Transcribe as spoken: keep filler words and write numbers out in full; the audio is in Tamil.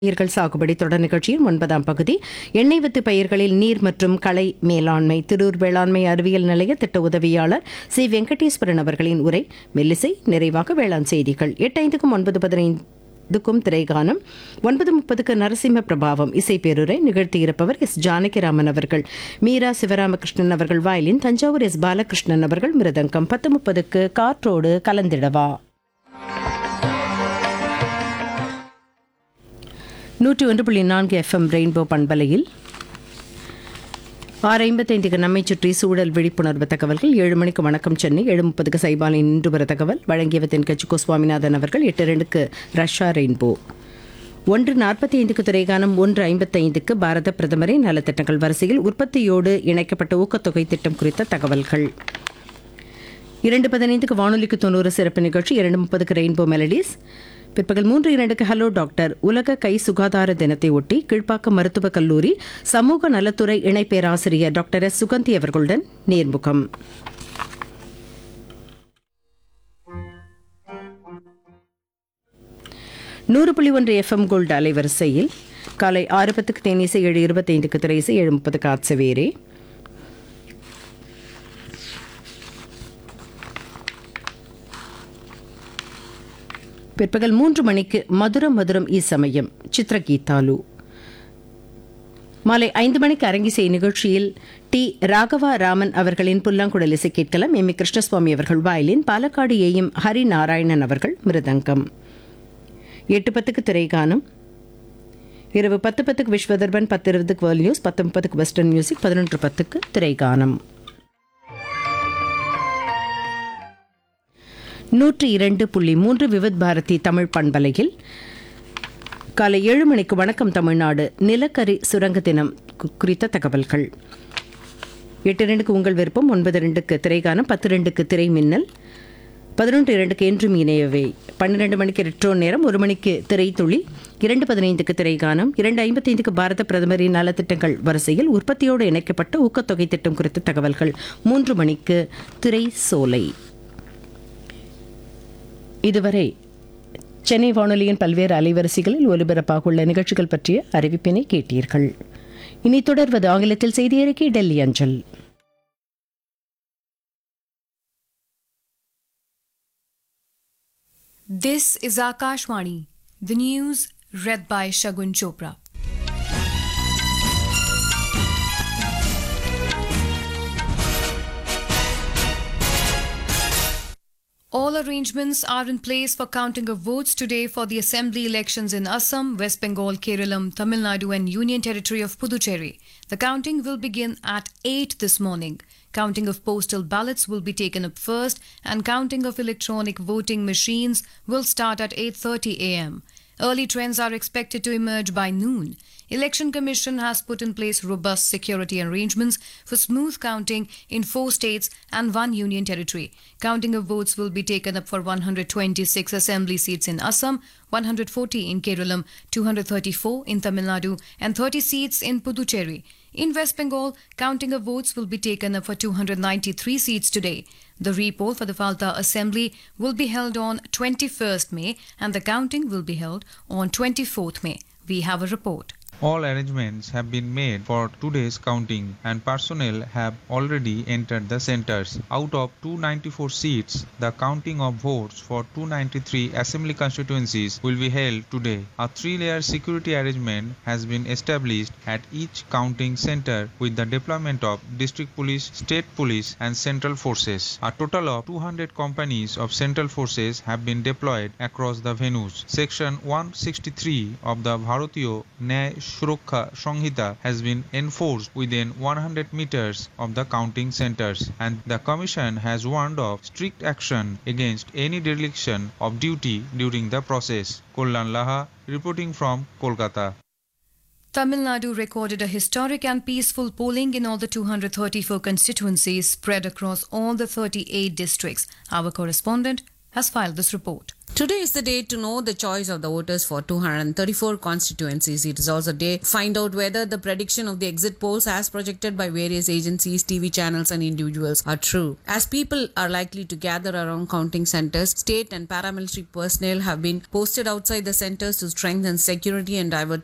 பயிர்கள் சாகுபடி தொடர் நிகழ்ச்சியின் ஒன்பதாம் பகுதி எண்ணெய் வித்து பயிர்களில் நீர் மற்றும் களை மேலாண்மை திரூர் வேளாண்மை அறிவியல் நிலைய திட்ட உதவியாளர் சி வெங்கடேஸ்வரன் அவர்களின் உரை. மெல்லிசை நிறைவாக வேளாண் செய்திகள். எட்டு ஐந்துக்கும் ஒன்பது பதினைந்துக்கும் திரைகானம். ஒன்பது முப்பதுக்கு நரசிம்ம பிரபாவம் இசை பேருரை நிகழ்த்தியிருப்பவர் எஸ் ஜானகிராமன் அவர்கள். மீரா சிவராமகிருஷ்ணன் அவர்கள் வயலின். தஞ்சாவூர் எஸ் பாலகிருஷ்ணன் அவர்கள் மிருதங்கம். பத்து முப்பதுக்கு காற்றோடு கலந்திடவா. நூற்றி ஒன்று புள்ளி நான்கு எஃப்எம் ரெயின்போ பண்பலையில் ஆறு ஐம்பத்தைந்துக்கு நம்மை சுற்றி சூழல் விழிப்புணர்வு தகவல்கள். ஏழு மணிக்கு வணக்கம் சென்னை. ஏழு முப்பதுக்கு சைபாலின் இன்று வர தகவல் வழங்கியவர் தென்கட்சி சுவாமிநாதன் அவர்கள். எட்டு ரெண்டுக்கு ரஷ்யா ரெயின்போ. ஒன்று நாற்பத்தி ஐந்துக்கு திரைகானம். ஒன்று ஐம்பத்தைந்துக்கு பாரத பிரதமரின் நலத்திட்டங்கள் வரிசையில் உற்பத்தியோடு இணைக்கப்பட்ட ஊக்கத்தொகை திட்டம் குறித்த தகவல்கள். இரண்டு பதினைந்துக்கு வானொலிக்கு தொண்ணூறு சிறப்பு நிகழ்ச்சி. இரண்டு முப்பதுக்கு ரெயின்போ மெலடிஸ். பிற்பகல் மூன்று இரண்டுக்கு ஹலோ டாக்டர் உலக கை சுகாதார தினத்தை ஒட்டி கீழ்ப்பாக்கம் மருத்துவக் கல்லூரி சமூக நலத்துறை இணை பேராசிரியர் டாக்டர் எஸ் சுகந்தி அவர்களுடன் நேர்முகம். நூறு புள்ளி ஒன்று எஃப்எம் கோல்டு அலைவரிசையில் காலை ஆறு பத்துக்கு தேனிசை, ஏழு இருபத்தைந்துக்கு திரைசை, ஏழு முப்பதுக்கு ஆட்சவேரே. பிற்பகல் மூன்று மணிக்கு மதுரம் மதுரம் ஈ சமயம் சித்திரகீதாலு. மாலை ஐந்து மணிக்கு அரங்கிசை நிகழ்ச்சியில் டி ராகவா ராமன் அவர்களின் புல்லாங்குழல் இசை கேட்கலாம். எம் ஏ கிருஷ்ணசுவாமி அவர்கள் வயலின். பாலக்காடு ஏயும் ஹரி நாராயணன் அவர்கள் மிருதங்கம். எட்டு பத்துக்கு திரைகானம். இரவு பத்து பத்துக்கு விஸ்வதர்பன், பத்து இருபதுக்கு வேர்ல்ட் நியூஸ், பத்து முப்பதுக்கு வெஸ்டர்ன் மியூசிக், பதினொன்று பத்துக்கு திரைகானம். நூற்றி இரண்டு புள்ளி மூன்று விவித் பாரதி தமிழ் பண்பலையில் காலை ஏழு மணிக்கு வணக்கம் தமிழ்நாடு நிலக்கரி சுரங்க தினம் குறித்த தகவல்கள். எட்டு ரெண்டுக்கு உங்கள் விருப்பம். ஒன்பது ரெண்டுக்கு திரைகானம். பத்து ரெண்டுக்கு திரை மின்னல். பதினொன்று இரண்டுக்கு என்றும் இணையவே. பன்னிரண்டு மணிக்கு ரெட்ரோ நேரம். ஒரு மணிக்கு திரைத்துளி. இரண்டு பதினைந்துக்கு திரைகானம். இரண்டு ஐம்பத்தைந்துக்கு பாரத பிரதமரின் நலத்திட்டங்கள் வரிசையில் உற்பத்தியோடு இணைக்கப்பட்ட ஊக்கத்தொகை திட்டம் குறித்த தகவல்கள். மூன்று மணிக்கு திரை சோலை. இதுவரை சென்னை வானொலியின் பல்வேறு அலைவரிசைகளில் ஒலிபரப்பாக உள்ள நிகழ்ச்சிகள் பற்றிய அறிவிப்பினை கேட்டீர்கள். இனி தொடர்வது ஆங்கிலத்தில் செய்தி அறிக்கை டெல்லி அஞ்சல். This is Akashvani. The news read by Shagun Chopra. All arrangements are in place for counting of votes today for the assembly elections in Assam, West Bengal, Kerala, Tamil Nadu and Union Territory of Puducherry. The counting will begin at eight this morning. Counting of postal ballots will be taken up first and counting of electronic voting machines will start at eight thirty a m. Early trends are expected to emerge by noon. Election Commission has put in place robust security arrangements for smooth counting in four states and one union territory. Counting of votes will be taken up for one hundred twenty-six assembly seats in Assam, one hundred forty in Kerala, two hundred thirty-four in Tamil Nadu and thirty seats in Puducherry. In West Bengal, counting of votes will be taken up for two hundred ninety-three seats today. The repoll for the Falta Assembly will be held on twenty-first May and the counting will be held on twenty-fourth May. We have a report. All arrangements have been made for today's counting and personnel have already entered the centers. Out of two hundred ninety-four seats, the counting of votes for two hundred ninety-three assembly constituencies will be held today. A three-layer security arrangement has been established at each counting center with the deployment of district police, state police and central forces. A total of two hundred companies of central forces have been deployed across the venues. Section one sixty-three of the Bharatiya Nyay Surakha Sanhita has been enforced within one hundred meters of the counting centers and the Commission has warned of strict action against any dereliction of duty during the process. Kollan Laha reporting from Kolkata. Tamil Nadu recorded a historic and peaceful polling in all the two hundred thirty-four constituencies spread across all the thirty-eight districts. Our correspondent has filed this report. Today is the day to know the choice of the voters for two hundred thirty-four constituencies. It is also a day to find out whether the prediction of the exit polls as projected by various agencies, T V channels and individuals are true. As people are likely to gather around counting centers, state and paramilitary personnel have been posted outside the centers to strengthen security and divert